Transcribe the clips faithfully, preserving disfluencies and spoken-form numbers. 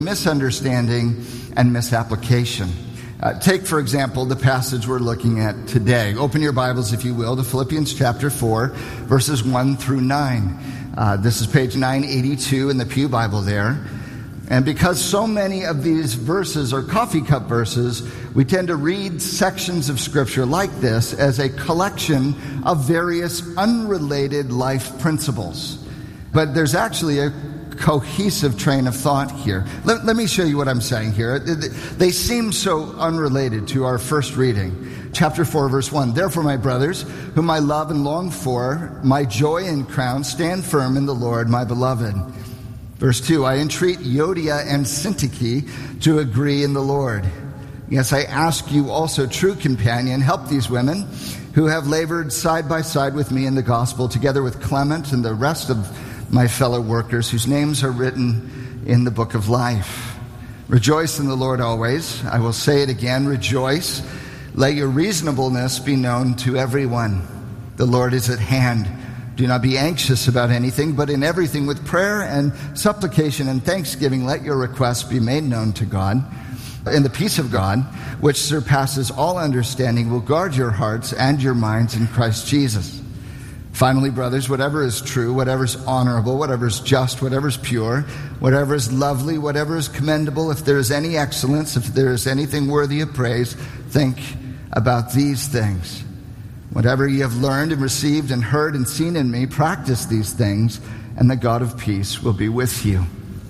misunderstanding and misapplication. Uh, take, for example, the passage we're looking at today. Open your Bibles, if you will, to Philippians chapter four, verses one through nine. Uh, this is page nine eighty-two in the Pew Bible there. And because so many of these verses are coffee cup verses, we tend to read sections of Scripture like this as a collection of various unrelated life principles. But there's actually a cohesive train of thought here. Let, let me show you what I'm saying here. They seem so unrelated to our first reading. Chapter four, verse one. Therefore, my brothers, whom I love and long for, my joy and crown, stand firm in the Lord, my beloved. Verse two, I entreat Euodia and Syntyche to agree in the Lord. Yes, I ask you also, true companion, help these women who have labored side by side with me in the gospel, together with Clement and the rest of my fellow workers whose names are written in the book of life. Rejoice in the Lord always. I will say it again, rejoice. Let your reasonableness be known to everyone. The Lord is at hand. Do not be anxious about anything, but in everything with prayer and supplication and thanksgiving, let your requests be made known to God. And the peace of God, which surpasses all understanding, will guard your hearts and your minds in Christ Jesus. Finally, brothers, whatever is true, whatever is honorable, whatever is just, whatever is pure, whatever is lovely, whatever is commendable, if there is any excellence, if there is anything worthy of praise, think about these things. Whatever you have learned and received and heard and seen in me, practice these things, and the God of peace will be with you.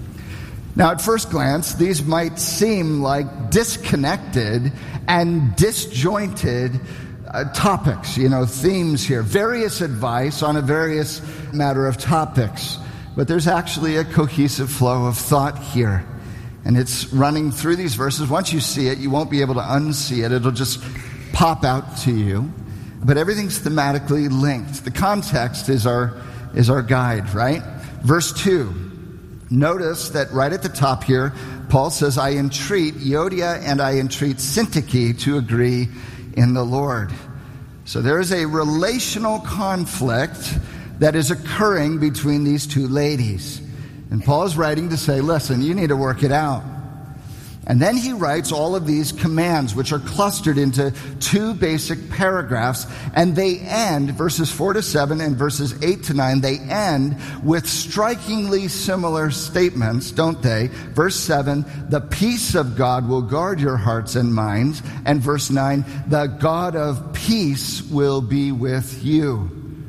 Now, at first glance, these might seem like disconnected and disjointed Uh, topics, you know, themes here, various advice on a various matter of topics. But there's actually a cohesive flow of thought here. And it's running through these verses. Once you see it, you won't be able to unsee it. It'll just pop out to you. But everything's thematically linked. The context is our, is our guide, right? Verse two. Notice that right at the top here, Paul says, I entreat Euodia and I entreat Syntyche to agree in the Lord. So there is a relational conflict that is occurring between these two ladies. And Paul is writing to say, listen, you need to work it out. And then he writes all of these commands, which are clustered into two basic paragraphs. And they end, verses four to seven and verses eight to nine, they end with strikingly similar statements, don't they? Verse seven, the peace of God will guard your hearts and minds. And verse nine, the God of peace will be with you.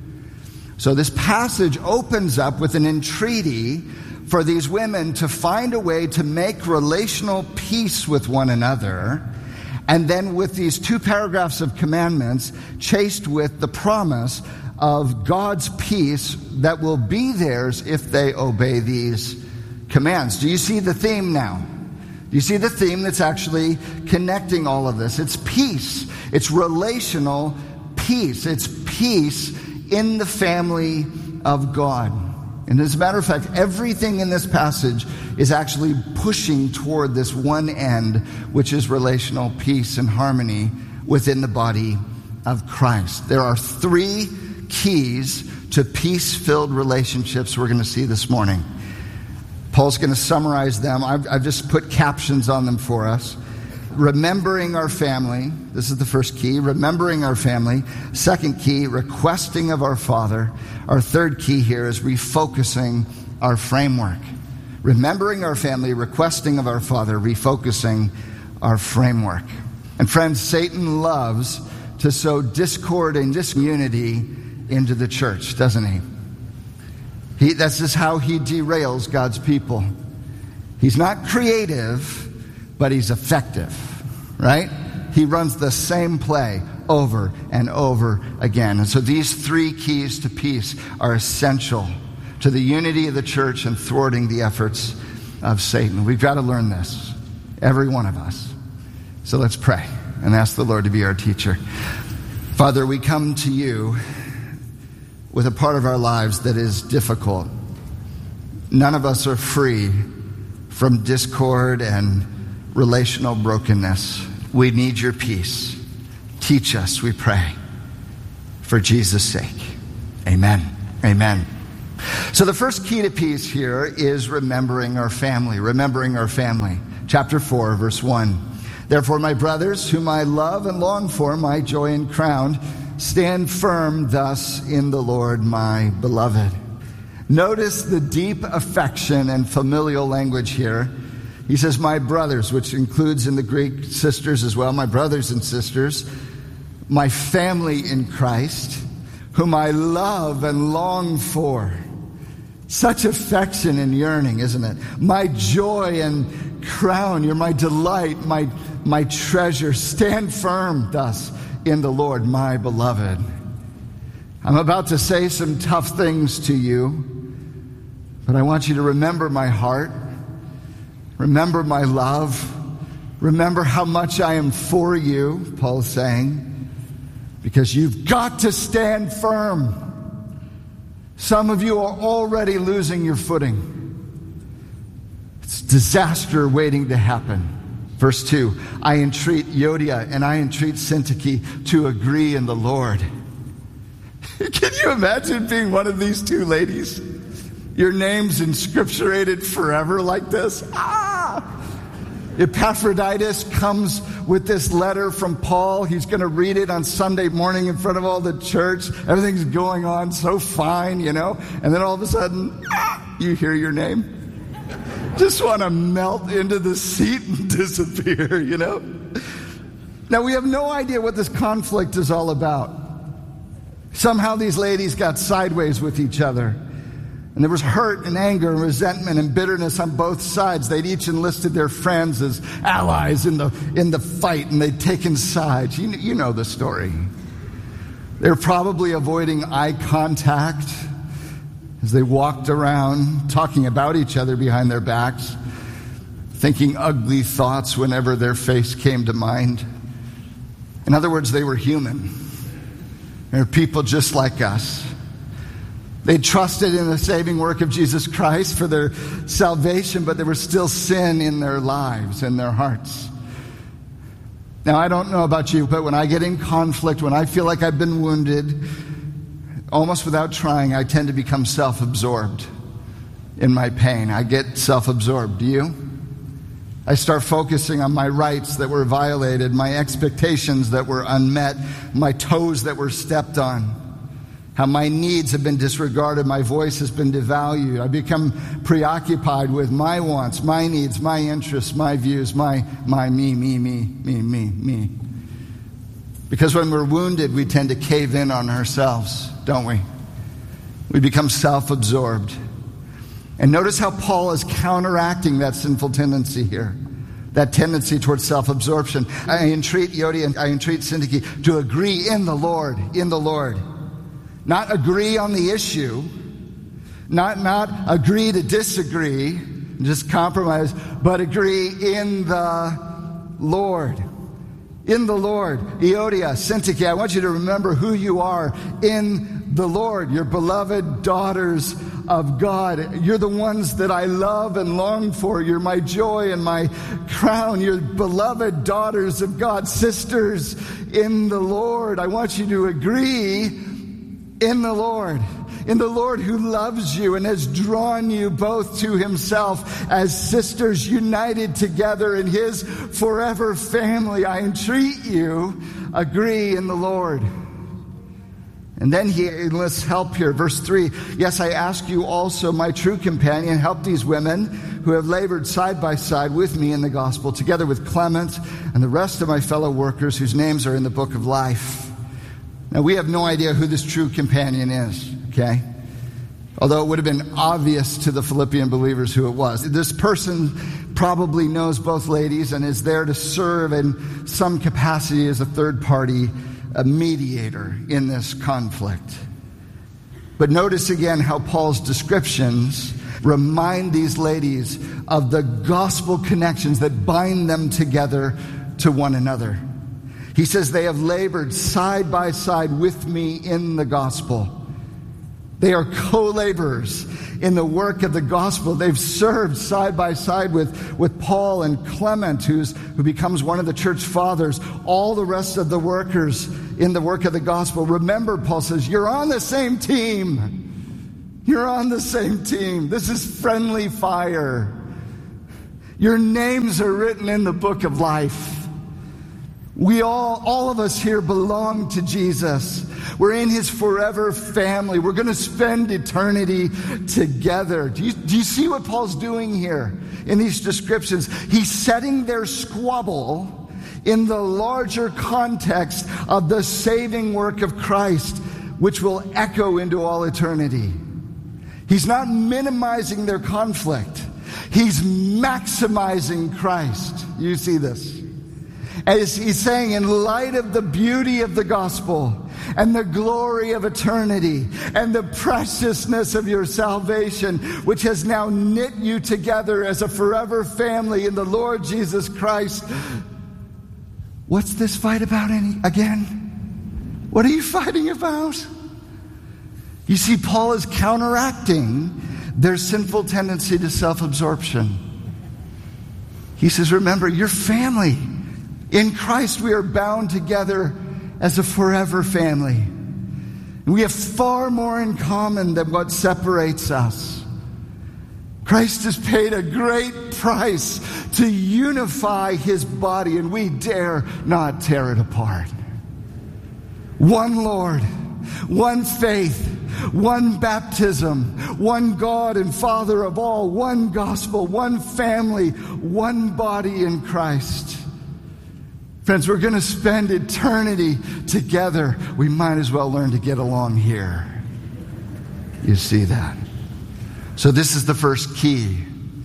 So this passage opens up with an entreaty for these women to find a way to make relational peace with one another, and then with these two paragraphs of commandments chased with the promise of God's peace that will be theirs if they obey these commands. Do you see the theme now? Do you see the theme that's actually connecting all of this? It's peace. It's relational peace. It's peace in the family of God. And as a matter of fact, everything in this passage is actually pushing toward this one end, which is relational peace and harmony within the body of Christ. There are three keys to peace-filled relationships we're going to see this morning. Paul's going to summarize them. I've, I've just put captions on them for us. Remembering our family. This is the first key. Remembering our family. Second key, requesting of our Father. Our third key here is refocusing our framework. Remembering our family, requesting of our Father, refocusing our framework. And friends, Satan loves to sow discord and disunity into the church, doesn't he? He that's just how he derails God's people. He's not creative, but he's effective, right? He runs the same play over and over again. And so these three keys to peace are essential to the unity of the church and thwarting the efforts of Satan. We've got to learn this, every one of us. So let's pray and ask the Lord to be our teacher. Father, we come to you with a part of our lives that is difficult. None of us are free from discord and relational brokenness. We need your peace. Teach us, we pray, for Jesus' sake. Amen. Amen. So the first key to peace here is remembering our family, remembering our family. Chapter four, verse one. Therefore, my brothers, whom I love and long for, my joy and crown, stand firm thus in the Lord, my beloved. Notice the deep affection and familial language here. He says, my brothers, which includes in the Greek sisters as well, my brothers and sisters, my family in Christ, whom I love and long for. Such affection and yearning, isn't it? My joy and crown, you're my delight, my, my treasure. Stand firm thus in the Lord, my beloved. I'm about to say some tough things to you, but I want you to remember my heart. Remember my love. Remember how much I am for you, Paul's saying, because you've got to stand firm. Some of you are already losing your footing. It's disaster waiting to happen. Verse two, I entreat Euodia and I entreat Syntyche to agree in the Lord. Can you imagine being one of these two ladies? Your name's inscripturated forever like this. Ah! Epaphroditus comes with this letter from Paul. He's going to read it on Sunday morning in front of all the church. Everything's going on so fine, you know. And then all of a sudden, ah, you hear your name. Just want to melt into the seat and disappear, you know. Now, we have no idea what this conflict is all about. Somehow these ladies got sideways with each other. And there was hurt and anger and resentment and bitterness on both sides. They'd each enlisted their friends as allies in the in the fight, and they'd taken sides. You, you know the story. They were probably avoiding eye contact as they walked around talking about each other behind their backs, thinking ugly thoughts whenever their face came to mind. In other words, they were human. They were people just like us. They trusted in the saving work of Jesus Christ for their salvation, but there was still sin in their lives, in their hearts. Now, I don't know about you, but when I get in conflict, when I feel like I've been wounded, almost without trying, I tend to become self-absorbed in my pain. I get self-absorbed. Do you? I start focusing on my rights that were violated, my expectations that were unmet, my toes that were stepped on. How my needs have been disregarded, my voice has been devalued. I become preoccupied with my wants, my needs, my interests, my views, my, my, me, me, me, me, me, me. Because when we're wounded, we tend to cave in on ourselves, don't we? We become self-absorbed. And notice how Paul is counteracting that sinful tendency here, that tendency towards self-absorption. I entreat Euodia and I entreat Syntyche to agree in the Lord, in the Lord. Not agree on the issue, not, not agree to disagree, just compromise, but agree in the Lord. In the Lord. Euodia, Syntyche, I want you to remember who you are in the Lord. You're beloved daughters of God. You're the ones that I love and long for. You're my joy and my crown. You're beloved daughters of God, sisters in the Lord. I want you to agree in the Lord, in the Lord who loves you and has drawn you both to himself as sisters united together in his forever family. I entreat you, agree in the Lord. And then he enlists help here. Verse three, yes, I ask you also, my true companion, help these women who have labored side by side with me in the gospel, together with Clement and the rest of my fellow workers whose names are in the book of life. Now, we have no idea who this true companion is, okay? Although it would have been obvious to the Philippian believers who it was. This person probably knows both ladies and is there to serve in some capacity as a third party, a mediator in this conflict. But notice again how Paul's descriptions remind these ladies of the gospel connections that bind them together to one another. He says they have labored side by side with me in the gospel. They are co-laborers in the work of the gospel. They've served side by side with, with Paul and Clement, who's, who becomes one of the church fathers, all the rest of the workers in the work of the gospel. Remember, Paul says, you're on the same team. You're on the same team. This is friendly fire. Your names are written in the book of life. We all, all of us here belong to Jesus. We're in his forever family. We're going to spend eternity together. Do you, do you see what Paul's doing here in these descriptions? He's setting their squabble in the larger context of the saving work of Christ, which will echo into all eternity. He's not minimizing their conflict. He's maximizing Christ. You see this? As he's saying, in light of the beauty of the gospel and the glory of eternity and the preciousness of your salvation, which has now knit you together as a forever family in the Lord Jesus Christ, what's this fight about any, again? What are you fighting about? You see, Paul is counteracting their sinful tendency to self-absorption. He says, remember, your family. In Christ, we are bound together as a forever family. And we have far more in common than what separates us. Christ has paid a great price to unify his body, and we dare not tear it apart. One Lord, one faith, one baptism, one God and Father of all, one gospel, one family, one body in Christ. Friends, we're going to spend eternity together. We might as well learn to get along here. You see that? So this is the first key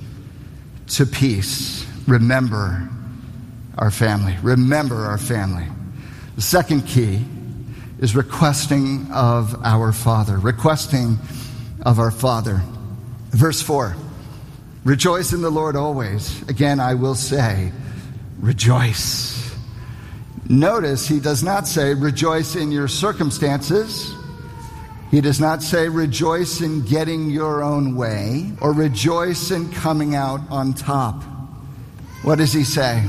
to peace. Remember our family. Remember our family. The second key is requesting of our Father. Requesting of our Father. Verse four. Rejoice in the Lord always. Again, I will say, rejoice. Notice he does not say rejoice in your circumstances. He does not say rejoice in getting your own way or rejoice in coming out on top. What does he say?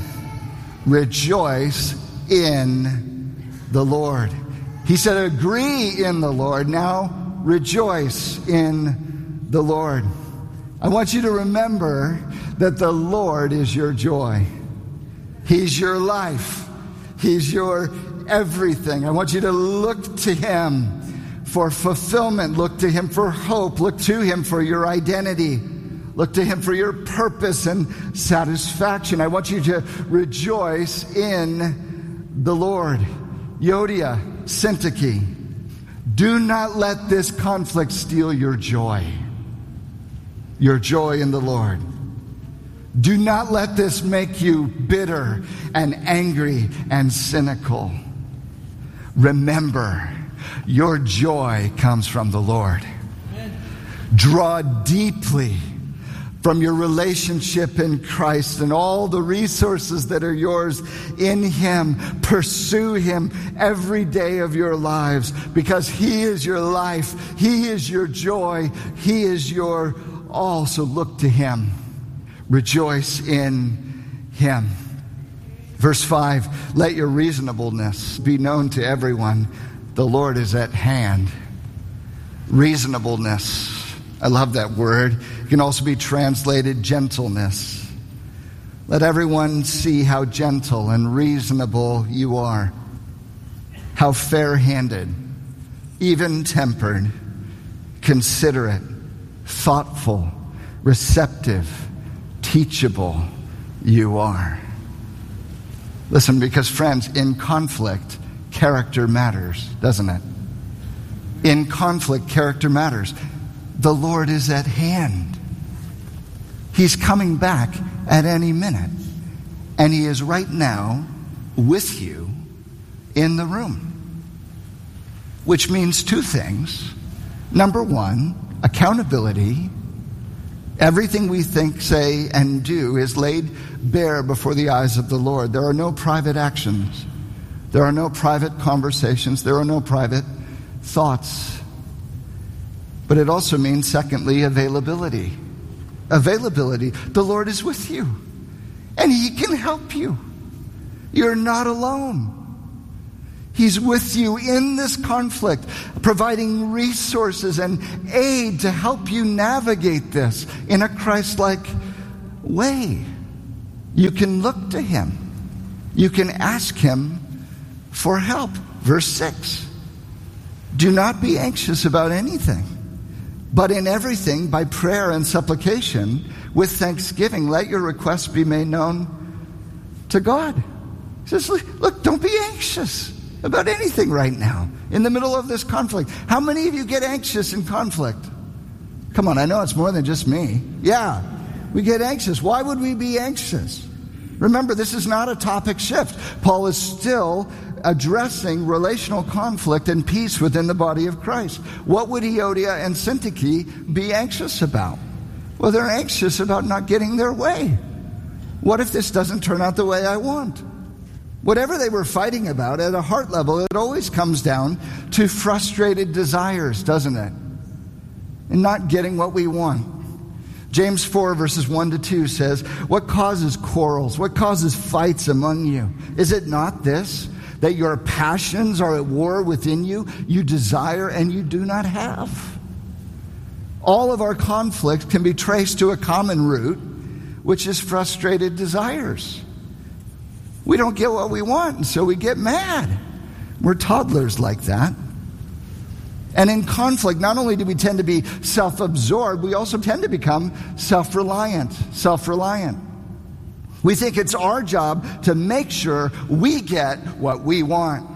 Rejoice in the Lord. He said agree in the Lord. Now rejoice in the Lord. I want you to remember that the Lord is your joy. He's your life. He's your everything. I want you to look to him for fulfillment. Look to him for hope. Look to him for your identity. Look to him for your purpose and satisfaction. I want you to rejoice in the Lord. Yodia Syntyche. Do not let this conflict steal your joy. Your joy in the Lord. Do not let this make you bitter and angry and cynical. Remember, your joy comes from the Lord. Amen. Draw deeply from your relationship in Christ and all the resources that are yours in him. Pursue him every day of your lives because he is your life. He is your joy. He is your all. So look to him. Rejoice in him. Verse five, let your reasonableness be known to everyone. The Lord is at hand. Reasonableness. I love that word. It can also be translated gentleness. Let everyone see how gentle and reasonable you are. How fair-handed, even-tempered, considerate, thoughtful, receptive, teachable you are. Listen, because friends, in conflict, character matters, doesn't it? In conflict, character matters. The Lord is at hand. He's coming back at any minute. And he is right now with you in the room. Which means two things. Number one, accountability. Everything we think, say, and do is laid bare before the eyes of the Lord. There are no private actions. There are no private conversations. There are no private thoughts. But it also means, secondly, availability. Availability. The Lord is with you, and he can help you. You're not alone. He's with you in this conflict, providing resources and aid to help you navigate this in a Christ-like way. You can look to him. You can ask him for help. Verse six, do not be anxious about anything, but in everything, by prayer and supplication, with thanksgiving, let your requests be made known to God. He says, look, don't be anxious about anything right now in the middle of this conflict. How many of you get anxious in conflict? Come on, I know it's more than just me. Yeah, we get anxious. Why would we be anxious? Remember, this is not a topic shift. Paul is still addressing relational conflict and peace within the body of Christ. What would Euodia and Syntyche be anxious about? Well, they're anxious about not getting their way. What if this doesn't turn out the way I want? Whatever they were fighting about, at a heart level, it always comes down to frustrated desires, doesn't it? And not getting what we want. James four verses one to two says, what causes quarrels? What causes fights among you? Is it not this, that your passions are at war within you? You desire and you do not have. All of our conflicts can be traced to a common root, which is frustrated desires. We don't get what we want, and so we get mad. We're toddlers like that. And in conflict, not only do we tend to be self-absorbed, we also tend to become self-reliant, self-reliant. We think it's our job to make sure we get what we want.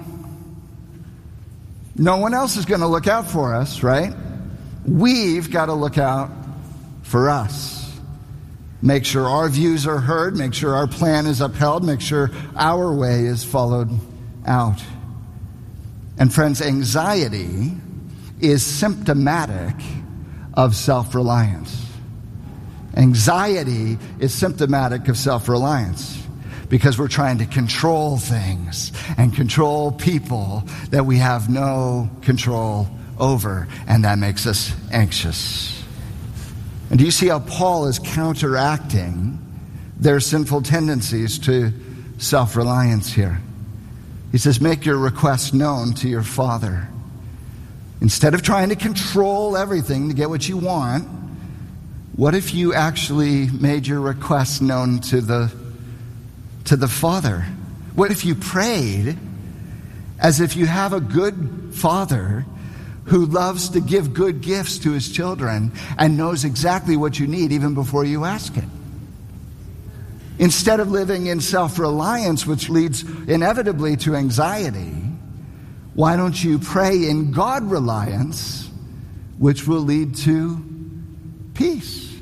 No one else is going to look out for us, right? We've got to look out for us. Make sure our views are heard, make sure our plan is upheld, make sure our way is followed out. And friends, anxiety is symptomatic of self-reliance. Anxiety is symptomatic of self-reliance because we're trying to control things and control people that we have no control over, and that makes us anxious. And do you see how Paul is counteracting their sinful tendencies to self-reliance here? He says, make your requests known to your Father. Instead of trying to control everything to get what you want, what if you actually made your requests known to the, to the Father? What if you prayed as if you have a good Father who loves to give good gifts to his children and knows exactly what you need even before you ask it? Instead of living in self-reliance, which leads inevitably to anxiety, why don't you pray in God-reliance, which will lead to peace?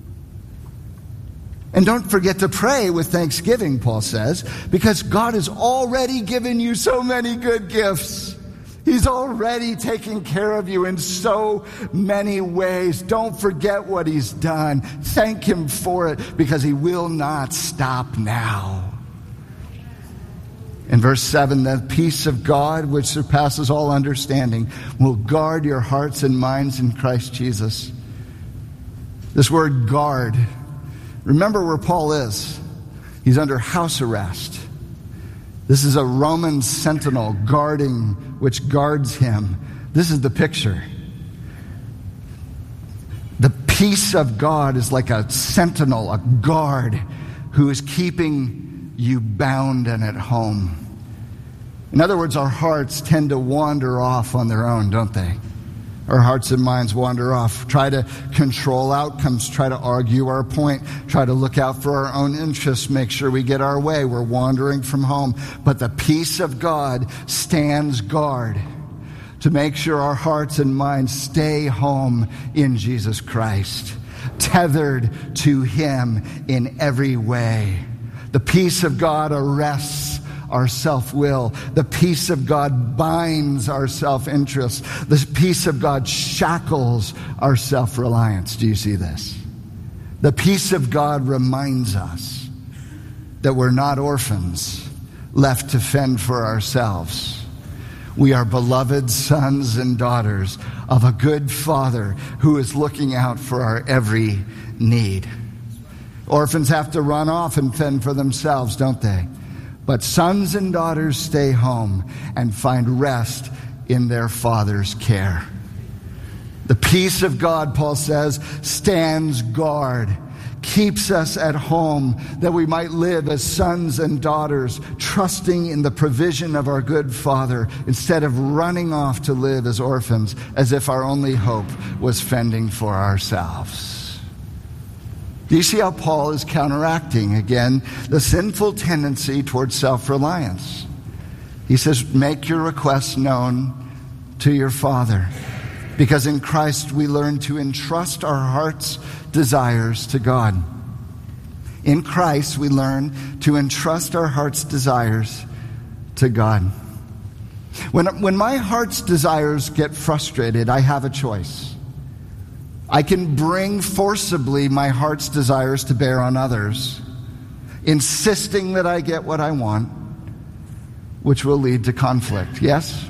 And don't forget to pray with thanksgiving, Paul says, because God has already given you so many good gifts. He's already taken care of you in so many ways. Don't forget what he's done. Thank him for it, because he will not stop now. In verse seven, the peace of God, which surpasses all understanding, will guard your hearts and minds in Christ Jesus. This word guard, remember where Paul is. He's under house arrest. This is a Roman sentinel guarding, which guards him. This is the picture. The peace of God is like a sentinel, a guard, who is keeping you bound and at home. In other words, our hearts tend to wander off on their own, don't they? Our hearts and minds wander off, try to control outcomes, try to argue our point, try to look out for our own interests, make sure we get our way. We're wandering from home. But the peace of God stands guard to make sure our hearts and minds stay home in Jesus Christ, tethered to him in every way. The peace of God arrests our self-will. The peace of God binds our self-interest. The peace of God shackles our self-reliance. Do you see this? The peace of God reminds us that we're not orphans left to fend for ourselves. We are beloved sons and daughters of a good Father who is looking out for our every need. Orphans have to run off and fend for themselves, don't they? but sons and daughters stay home and find rest in their father's care. The peace of God, Paul says, stands guard, keeps us at home, that we might live as sons and daughters, trusting in the provision of our good Father, instead of running off to live as orphans, as if our only hope was fending for ourselves. Do you see how Paul is counteracting, again, the sinful tendency towards self-reliance? He says, make your requests known to your Father, because in Christ we learn to entrust our heart's desires to God. In Christ we learn to entrust our heart's desires to God. When, when my heart's desires get frustrated, I have a choice. I can bring forcibly my heart's desires to bear on others, insisting that I get what I want, which will lead to conflict, yes?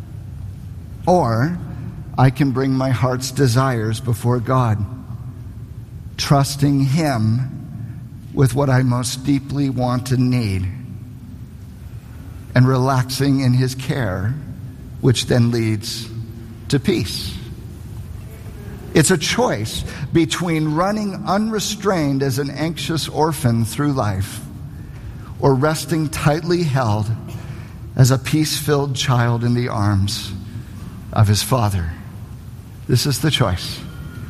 Or I can bring my heart's desires before God, trusting Him with what I most deeply want and need, and relaxing in His care, which then leads to peace. It's a choice between running unrestrained as an anxious orphan through life, or resting tightly held as a peace-filled child in the arms of his Father. This is the choice.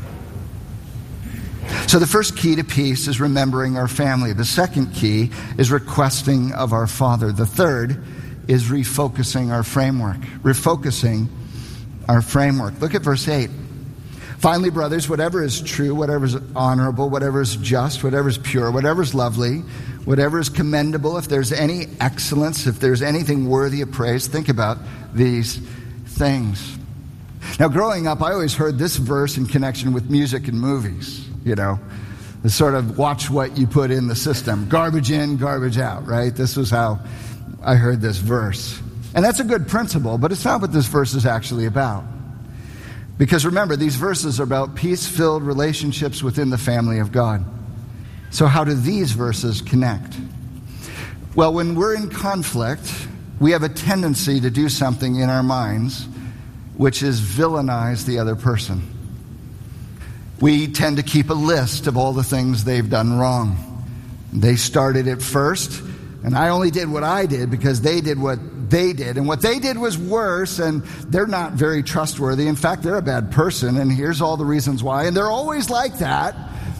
So the first key to peace is remembering our family. The second key is requesting of our Father. The third is refocusing our framework. Refocusing our framework. Look at verse eight. Finally, brothers, whatever is true, whatever is honorable, whatever is just, whatever is pure, whatever is lovely, whatever is commendable, if there's any excellence, if there's anything worthy of praise, think about these things. Now, growing up, I always heard this verse in connection with music and movies, you know, the sort of watch what you put in the system. Garbage in, garbage out, right? This was how I heard this verse. And that's a good principle, but it's not what this verse is actually about. Because remember, these verses are about peace-filled relationships within the family of God. So how do these verses connect? Well, when we're in conflict, we have a tendency to do something in our minds, which is villainize the other person. We tend to keep a list of all the things they've done wrong. They started it first, and I only did what I did because they did what they did. And what they did was worse, and they're not very trustworthy. In fact, they're a bad person, and here's all the reasons why. And they're always like that.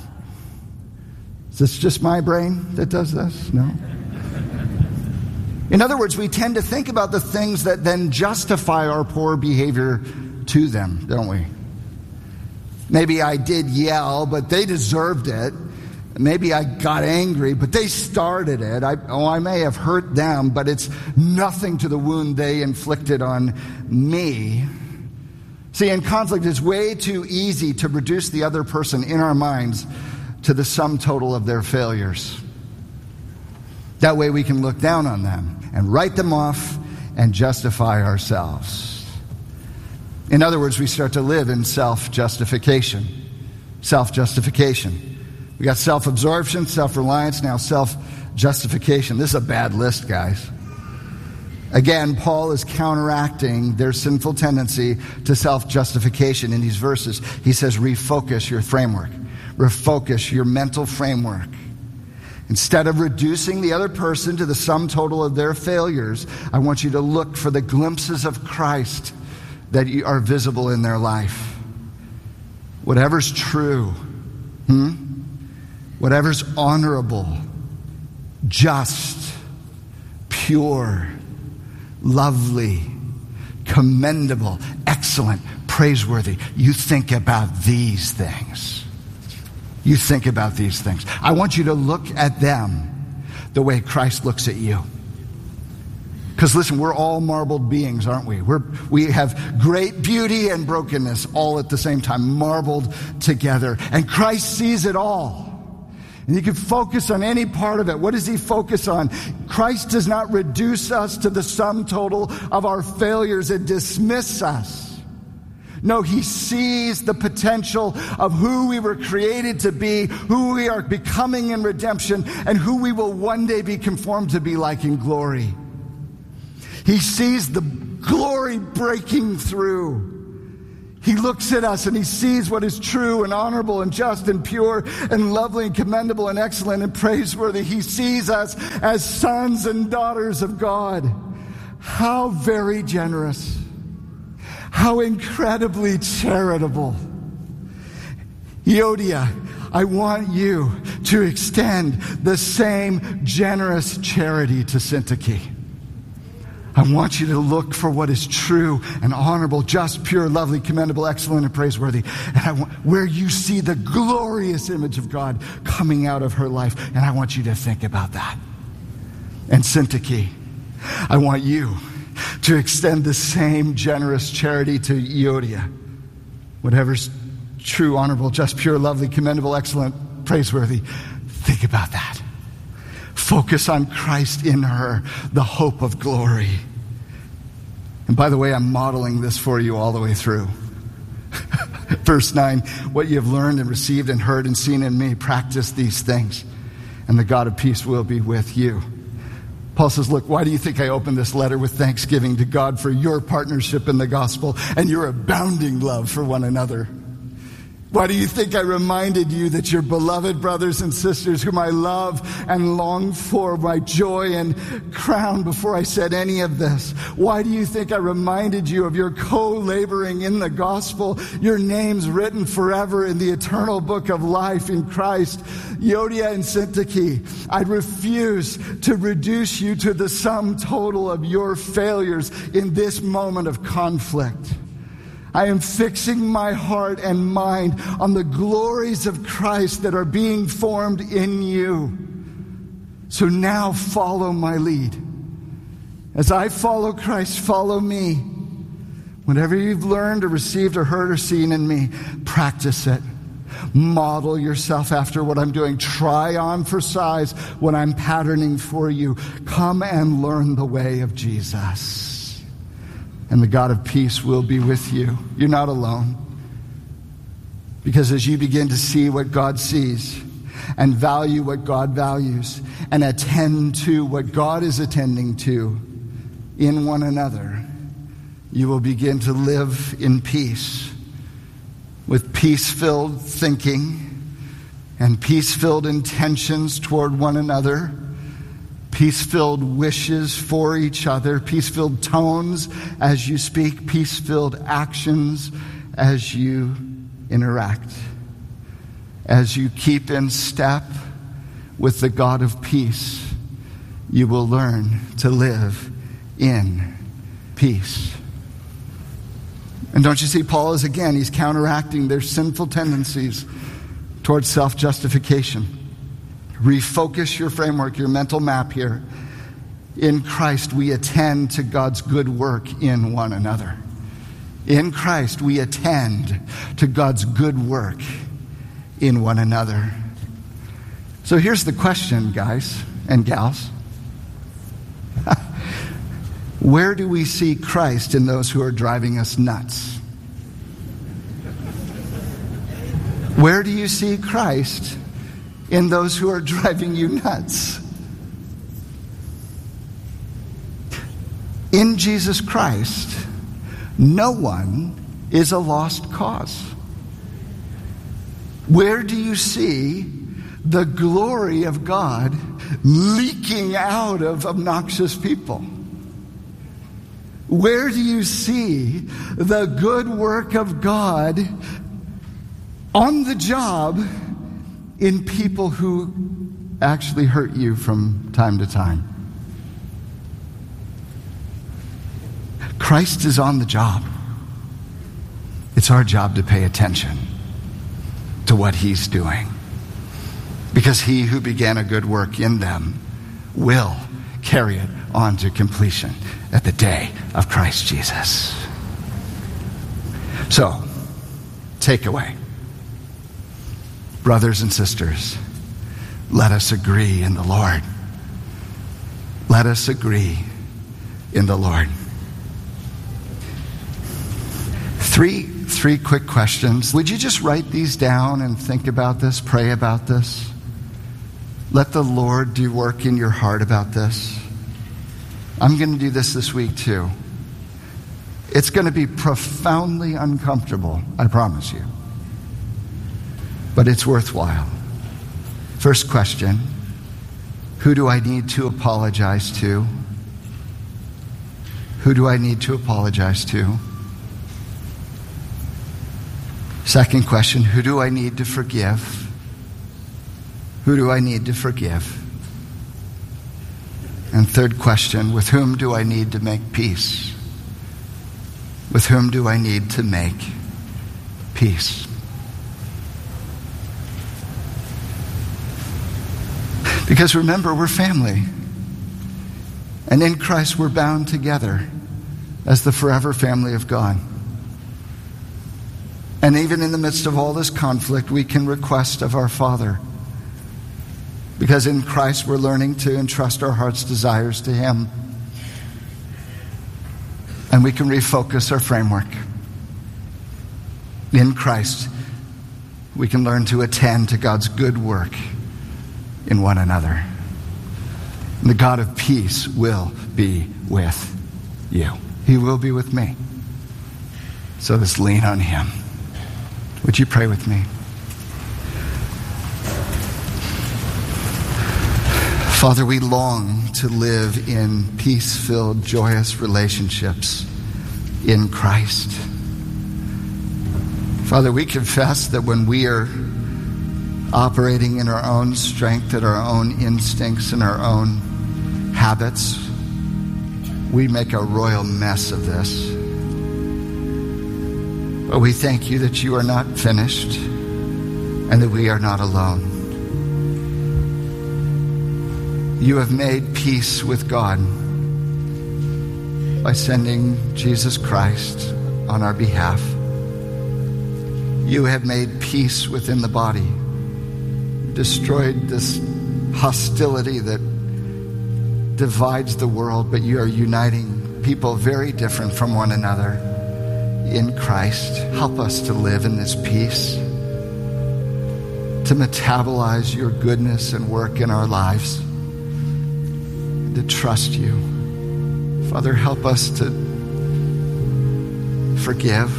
Is this just my brain that does this? No? In other words, we tend to think about the things that then justify our poor behavior to them, don't we? Maybe I did yell, but they deserved it. Maybe I got angry, but they started it. I, oh, I may have hurt them, but it's nothing to the wound they inflicted on me. See, in conflict, it's way too easy to reduce the other person in our minds to the sum total of their failures. That way we can look down on them and write them off and justify ourselves. In other words, we start to live in self-justification. Self-justification. We got self-absorption, self-reliance, now self-justification. This is a bad list, guys. Again, Paul is counteracting their sinful tendency to self-justification in these verses. He says, refocus your framework. Refocus your mental framework. Instead of reducing the other person to the sum total of their failures, I want you to look for the glimpses of Christ that are visible in their life. Whatever's true, hmm? Whatever's honorable, just, pure, lovely, commendable, excellent, praiseworthy. You think about these things. You think about these things. I want you to look at them the way Christ looks at you. Because listen, we're all marbled beings, aren't we? We're, we have great beauty and brokenness all at the same time, marbled together. And Christ sees it all. And you can focus on any part of it. What does he focus on? Christ does not reduce us to the sum total of our failures and dismiss us. No, he sees the potential of who we were created to be, who we are becoming in redemption, and who we will one day be conformed to be like in glory. He sees the glory breaking through. He looks at us and he sees what is true and honorable and just and pure and lovely and commendable and excellent and praiseworthy. He sees us as sons and daughters of God. How very generous. How incredibly charitable. Euodia, I want you to extend the same generous charity to Syntyche. I want you to look for what is true and honorable, just, pure, lovely, commendable, excellent, and praiseworthy. And I want, where you see the glorious image of God coming out of her life. And I want you to think about that. And Syntyche, I want you to extend the same generous charity to Euodia. Whatever's true, honorable, just, pure, lovely, commendable, excellent, praiseworthy. Think about that. Focus on Christ in her, the hope of glory. And by the way, I'm modeling this for you all the way through. Verse nine, what you have learned and received and heard and seen in me, practice these things, and the God of peace will be with you. Paul says, look, why do you think I opened this letter with thanksgiving to God for your partnership in the gospel and your abounding love for one another? Why do you think I reminded you that your beloved brothers and sisters whom I love and long for, my joy and crown, before I said any of this? Why do you think I reminded you of your co-laboring in the gospel, your names written forever in the eternal book of life in Christ? Euodia and Syntyche, I refuse to reduce you to the sum total of your failures in this moment of conflict. I am fixing my heart and mind on the glories of Christ that are being formed in you. So now follow my lead. As I follow Christ, follow me. Whatever you've learned or received or heard or seen in me, practice it. Model yourself after what I'm doing. Try on for size what I'm patterning for you. Come and learn the way of Jesus. And the God of peace will be with you. You're not alone. Because as you begin to see what God sees and value what God values and attend to what God is attending to in one another, you will begin to live in peace with peace-filled thinking and peace-filled intentions toward one another, peace-filled wishes for each other, peace-filled tones as you speak, peace-filled actions as you interact. As you keep in step with the God of peace, you will learn to live in peace. And don't you see, Paul is again, he's counteracting their sinful tendencies towards self-justification. Refocus your framework, your mental map here. In Christ, we attend to God's good work in one another. In Christ, we attend to God's good work in one another. So here's the question, guys and gals. Where do we see Christ in those who are driving us nuts? Where do you see Christ in those who are driving you nuts? In Jesus Christ, no one is a lost cause. Where do you see the glory of God leaking out of obnoxious people? Where do you see the good work of God on the job in people who actually hurt you from time to time? Christ is on the job. It's our job to pay attention to what he's doing. Because he who began a good work in them will carry it on to completion at the day of Christ Jesus. So, takeaway. Brothers and sisters, let us agree in the Lord. Let us agree in the Lord. Three three quick questions. Would you just write these down and think about this, pray about this? Let the Lord do work in your heart about this. I'm going to do this this week too. It's going to be profoundly uncomfortable, I promise you. But it's worthwhile. First question, who do I need to apologize to? Who do I need to apologize to? Second question, who do I need to forgive? Who do I need to forgive? And third question, with whom do I need to make peace? With whom do I need to make peace? Because remember, we're family. And in Christ, we're bound together as the forever family of God. And even in the midst of all this conflict, we can request of our Father. Because in Christ, we're learning to entrust our heart's desires to Him. And we can refocus our framework. In Christ, we can learn to attend to God's good work in one another. And the God of peace will be with you. He will be with me. So let's lean on Him. Would you pray with me? Father, we long to live in peace-filled, joyous relationships in Christ. Father, we confess that when we are operating in our own strength, and our own instincts, and our own habits, we make a royal mess of this. But we thank you that you are not finished and that we are not alone. You have made peace with God by sending Jesus Christ on our behalf. You have made peace within the body, destroyed this hostility that divides the world, but you are uniting people very different from one another in Christ. Help us to live in this peace, to metabolize your goodness and work in our lives, to trust you. Father, help us to forgive.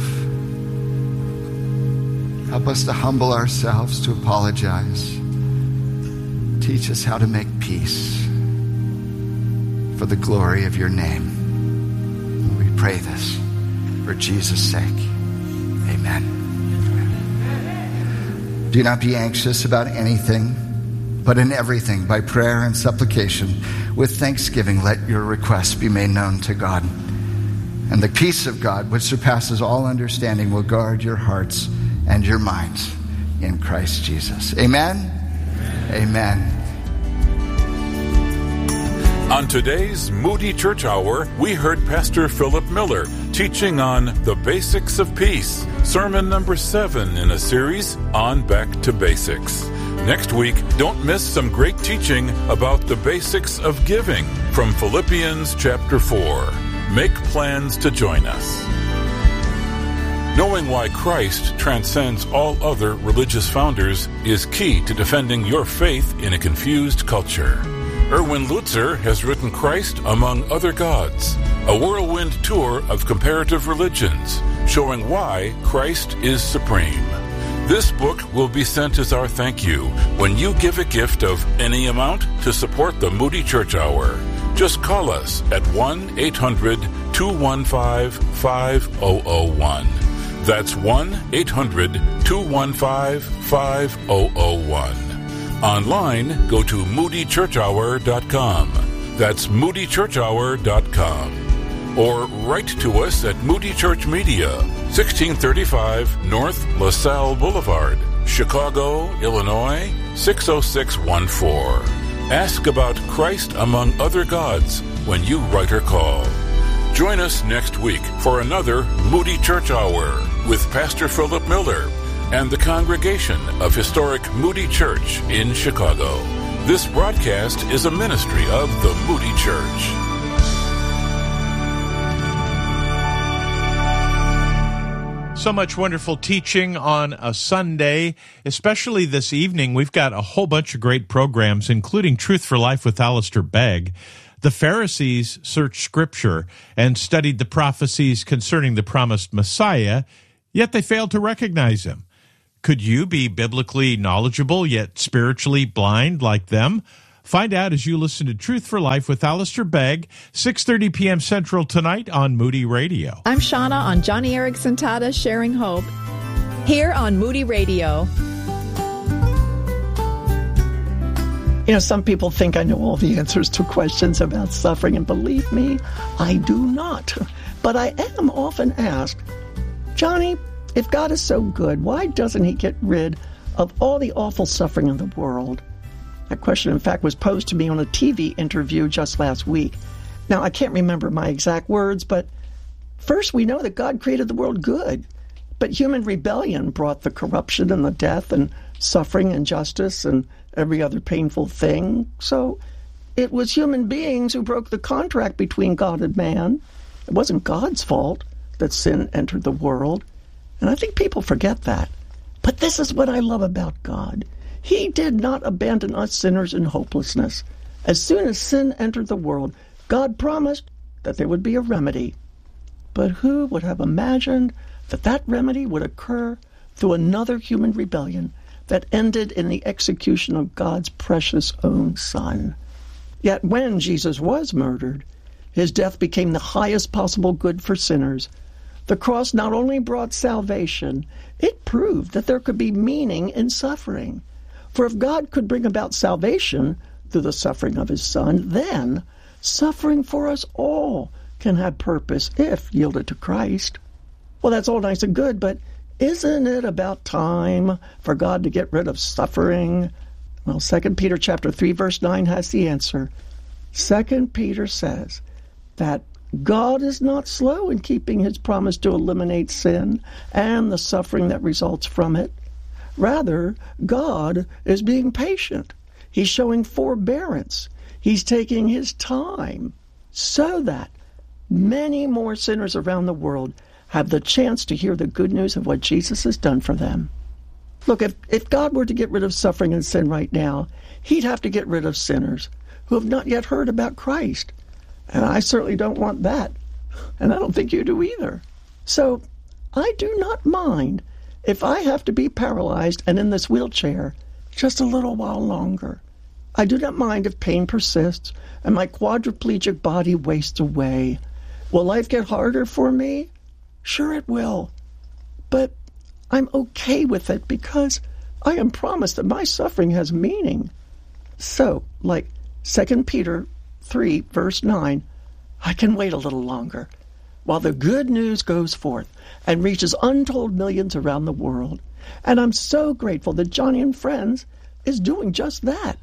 Help us to humble ourselves, to apologize. Teach us how to make peace for the glory of your name. We pray this for Jesus' sake. Amen. Do not be anxious about anything, but in everything, by prayer and supplication, with thanksgiving, let your requests be made known to God. And the peace of God, which surpasses all understanding, will guard your hearts and your minds in Christ Jesus. Amen? Amen. Amen. On today's Moody Church Hour, we heard Pastor Philip Miller teaching on the basics of peace, sermon number seven in a series on Back to Basics. Next week, don't miss some great teaching about the basics of giving from Philippians chapter four. Make plans to join us. Knowing why Christ transcends all other religious founders is key to defending your faith in a confused culture. Erwin Lutzer has written Christ Among Other Gods, a whirlwind tour of comparative religions, showing why Christ is supreme. This book will be sent as our thank you when you give a gift of any amount to support the Moody Church Hour. Just call us at one eight hundred two one five five zero zero one. That's one eight hundred two one five five zero zero one. Online, go to moody church hour dot com. That's moody church hour dot com. Or write to us at Moody Church Media, sixteen thirty-five North LaSalle Boulevard, Chicago, Illinois, six oh six one four. Ask about Christ Among Other Gods when you write or call. Join us next week for another Moody Church Hour with Pastor Philip Miller and the congregation of historic Moody Church in Chicago. This broadcast is a ministry of the Moody Church. So much wonderful teaching on a Sunday, especially this evening. We've got a whole bunch of great programs, including Truth for Life with Alistair Begg. The Pharisees searched Scripture and studied the prophecies concerning the promised Messiah, yet they failed to recognize him. Could you be biblically knowledgeable yet spiritually blind like them? Find out as you listen to Truth for Life with Alistair Begg, six thirty p.m. Central tonight on Moody Radio. I'm Shauna on Johnny Erickson Tata Sharing Hope, here on Moody Radio. You know, some people think I know all the answers to questions about suffering, and believe me, I do not. But I am often asked, Johnny, if God is so good, why doesn't he get rid of all the awful suffering in the world? That question, in fact, was posed to me on a T V interview just last week. Now, I can't remember my exact words, but first we know that God created the world good, but human rebellion brought the corruption and the death and suffering, injustice, and every other painful thing. So it was human beings who broke the contract between God and man. It wasn't God's fault that sin entered the world. And I think people forget that. But this is what I love about God. He did not abandon us sinners in hopelessness. As soon as sin entered the world, God promised that there would be a remedy. But who would have imagined that that remedy would occur through another human rebellion that ended in the execution of God's precious own Son? Yet when Jesus was murdered, his death became the highest possible good for sinners. The cross not only brought salvation, it proved that there could be meaning in suffering. For if God could bring about salvation through the suffering of his Son, then suffering for us all can have purpose if yielded to Christ. Well, that's all nice and good, but isn't it about time for God to get rid of suffering? Well, Second Peter chapter three, verse nine has the answer. Second Peter says that God is not slow in keeping his promise to eliminate sin and the suffering that results from it. Rather, God is being patient. He's showing forbearance. He's taking his time so that many more sinners around the world have the chance to hear the good news of what Jesus has done for them. Look, if, if God were to get rid of suffering and sin right now, he'd have to get rid of sinners who have not yet heard about Christ. And I certainly don't want that. And I don't think you do either. So I do not mind if I have to be paralyzed and in this wheelchair just a little while longer. I do not mind if pain persists and my quadriplegic body wastes away. Will life get harder for me? Sure it will. But I'm okay with it because I am promised that my suffering has meaning. So, like Second Peter three, verse nine, I can wait a little longer while the good news goes forth and reaches untold millions around the world. And I'm so grateful that Johnny and Friends is doing just that.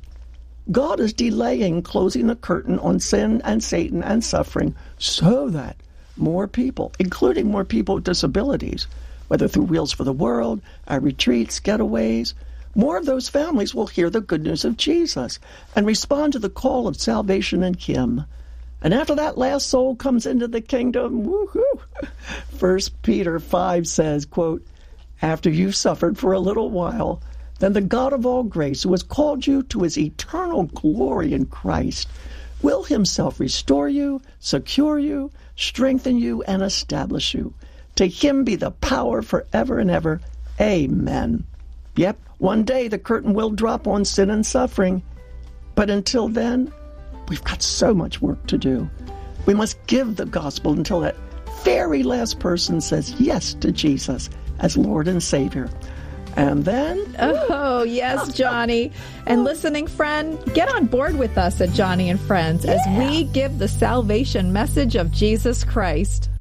God is delaying closing the curtain on sin and Satan and suffering so that more people, including more people with disabilities, whether through Wheels for the World, our retreats, getaways, more of those families will hear the good news of Jesus and respond to the call of salvation in him. And after that last soul comes into the kingdom, woohoo! First Peter five says, quote, after you've suffered for a little while, then the God of all grace, who has called you to his eternal glory in Christ, will himself restore you, secure you, strengthen you, and establish you. To him be the power forever and ever. Amen. Yep, one day the curtain will drop on sin and suffering. But until then, we've got so much work to do. We must give the gospel until that very last person says yes to Jesus as Lord and Savior. And then... Oh, yes, Johnny. And listening friend, get on board with us at Johnny and Friends yeah. as we give the salvation message of Jesus Christ.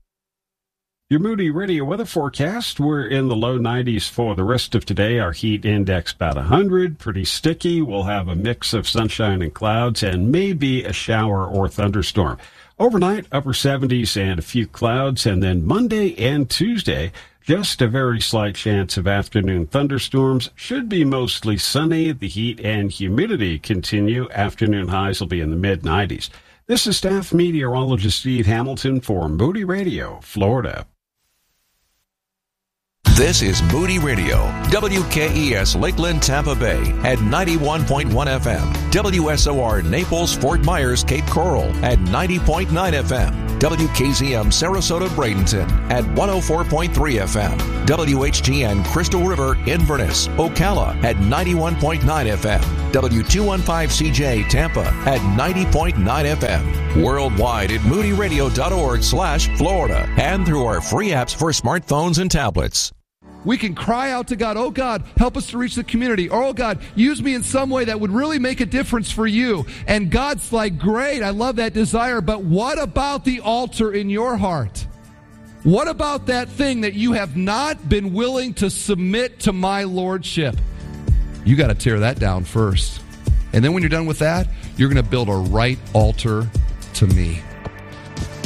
Your Moody Radio weather forecast, we're in the low nineties for the rest of today. Our heat index about one hundred, pretty sticky. We'll have a mix of sunshine and clouds and maybe a shower or thunderstorm. Overnight, upper seventies and a few clouds, and then Monday and Tuesday, just a very slight chance of afternoon thunderstorms. Should be mostly sunny. The heat and humidity continue. Afternoon highs will be in the mid nineties. This is staff meteorologist Steve Hamilton for Moody Radio, Florida. This is Moody Radio, W K E S Lakeland, Tampa Bay at ninety-one point one F M, W S O R Naples, Fort Myers, Cape Coral at ninety point nine F M, W K Z M Sarasota, Bradenton at one oh four point three F M, W H G N Crystal River, Inverness, Ocala at ninety-one point nine F M, W two fifteen C J Tampa at ninety point nine F M, worldwide at moodyradio.org slash Florida, and through our free apps for smartphones and tablets. We can cry out to God, oh God, help us to reach the community. Or, oh God, use me in some way that would really make a difference for you. And God's like, great, I love that desire, but what about the altar in your heart? What about that thing that you have not been willing to submit to my lordship? You got to tear that down first. And then when you're done with that, you're going to build a right altar to me.